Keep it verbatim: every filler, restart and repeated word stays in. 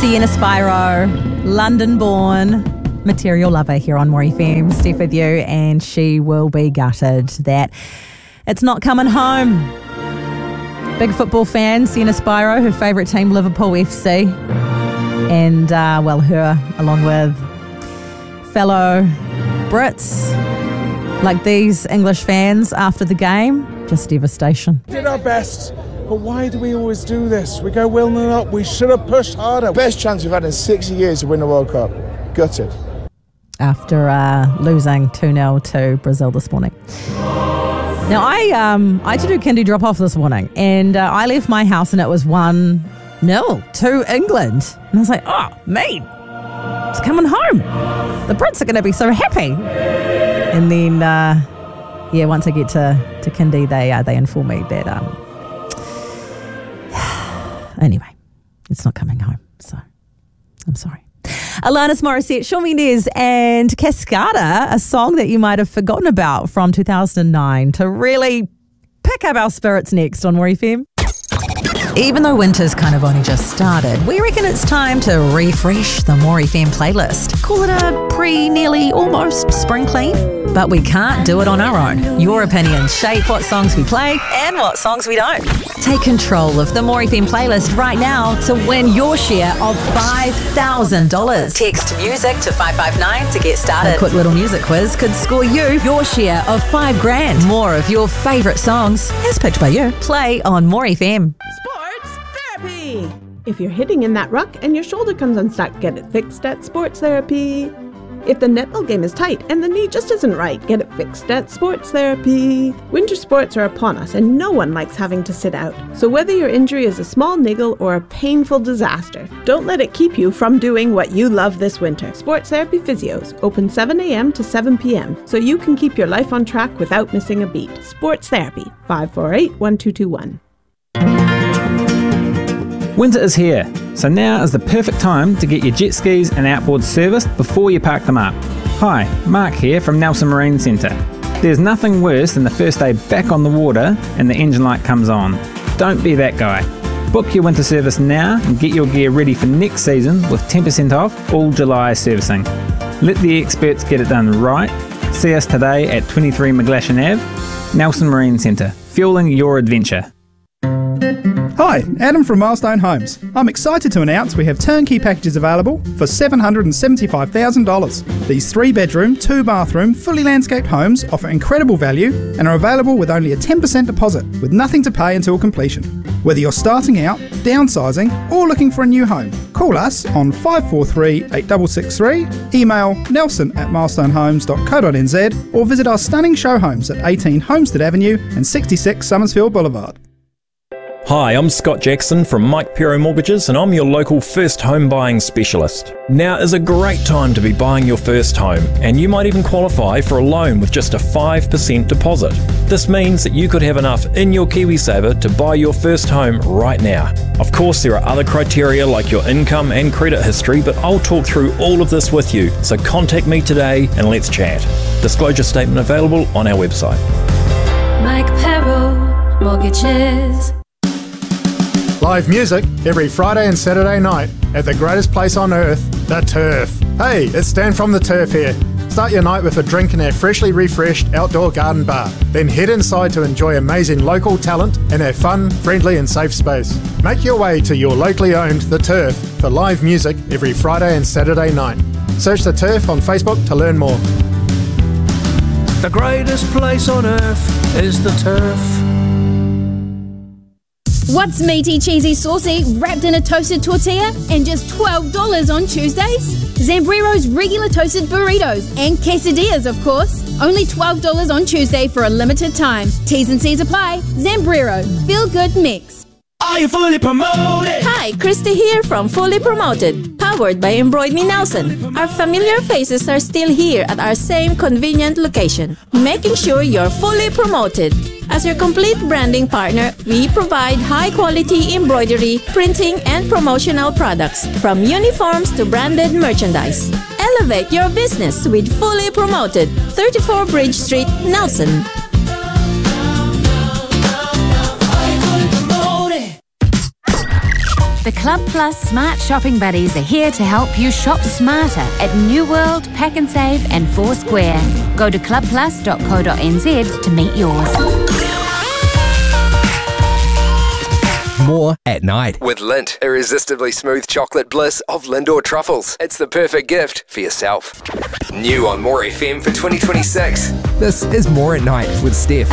Sienna Spiro, London-born material lover here on More F M. Steph with you, and she will be gutted that it's not coming home. Big football fan, Sienna Spiro, her favourite team, Liverpool F C. And, uh, well, her, along with fellow Brits, like these English fans after the game, just devastation. Did our best, but why do we always do this? We go one nil up, we should have pushed harder. Best chance we've had in sixty years to win the World Cup. Gutted. After uh, losing two nil to Brazil this morning. Now, I um I had to do kindy drop-off this morning, and uh, I left my house and it was one nil to England. And I was like, oh, mate, it's coming home. The Brits are going to be so happy. And then, uh, yeah, once I get to, to kindy, they, uh, they inform me that, um, anyway, it's not coming home. So, I'm sorry. Alanis Morissette, Shawn Mendes and Cascada, a song that you might have forgotten about from two thousand nine, to really pick up our spirits next on More F M. Even though winter's kind of only just started, we reckon it's time to refresh the More F M playlist. Call it a pre, nearly, almost spring clean. But we can't do it on our own. Your opinions shape what songs we play and what songs we don't. Take control of the More F M playlist right now to win your share of five thousand dollars. Text music to five five nine to get started. A quick little music quiz could score you your share of five grand. More of your favourite songs, as picked by you. Play on More F M. Sports Therapy. If you're hitting in that ruck and your shoulder comes unstuck, get it fixed at Sports Therapy. If the netball game is tight and the knee just isn't right, get it fixed at Sports Therapy. Winter sports are upon us and no one likes having to sit out. So whether your injury is a small niggle or a painful disaster, don't let it keep you from doing what you love this winter. Sports Therapy Physios, open seven a.m. to seven p.m. so you can keep your life on track without missing a beat. Sports Therapy, five four eight, one two two one. Winter is here, so now is the perfect time to get your jet skis and outboards serviced before you park them up. Hi, Mark here from Nelson Marine Centre. There's nothing worse than the first day back on the water and the engine light comes on. Don't be that guy. Book your winter service now and get your gear ready for next season with ten percent off all July servicing. Let the experts get it done right. See us today at twenty-three McGlashan Avenue, Nelson Marine Centre, fueling your adventure. Hi, Adam from Milestone Homes. I'm excited to announce we have turnkey packages available for seven hundred seventy-five thousand dollars. These three-bedroom, two-bathroom, fully landscaped homes offer incredible value and are available with only a ten percent deposit, with nothing to pay until completion. Whether you're starting out, downsizing, or looking for a new home, call us on five four three, eight six six three, email nelson at milestonehomes dot co dot n z, or visit our stunning show homes at eighteen Homestead Avenue and sixty-six Summersfield Boulevard. Hi, I'm Scott Jackson from Mike Pero Mortgages, and I'm your local first home buying specialist. Now is a great time to be buying your first home, and you might even qualify for a loan with just a five percent deposit. This means that you could have enough in your KiwiSaver to buy your first home right now. Of course, there are other criteria like your income and credit history, but I'll talk through all of this with you, so contact me today and let's chat. Disclosure statement available on our website. Mike Pero Mortgages. Live music every Friday and Saturday night at the greatest place on earth, The Turf. Hey, it's Stan from The Turf here. Start your night with a drink in our freshly refreshed outdoor garden bar. Then head inside to enjoy amazing local talent in our fun, friendly and safe space. Make your way to your locally owned The Turf for live music every Friday and Saturday night. Search The Turf on Facebook to learn more. The greatest place on earth is The Turf. What's meaty, cheesy, saucy, wrapped in a toasted tortilla and just twelve dollars on Tuesdays? Zambrero's regular toasted burritos and quesadillas, of course. Only twelve dollars on Tuesday for a limited time. T's and C's apply. Zambrero, feel good mix. Are you fully promoted? Hi, Christy here from Fully Promoted, powered by Embroid Me Nelson. Our familiar faces are still here at our same convenient location, making sure you're fully promoted. As your complete branding partner, we provide high-quality embroidery, printing, and promotional products, from uniforms to branded merchandise. Elevate your business with Fully Promoted, thirty-four Bridge Street, Nelson. The Club Plus Smart Shopping Buddies are here to help you shop smarter at New World, Pack and Save and Foursquare. Go to club plus dot co dot n z to meet yours. More at night. With Lindt, irresistibly smooth chocolate bliss of Lindor truffles. It's the perfect gift for yourself. New on More F M for twenty twenty-six. This is More at Night with Steph.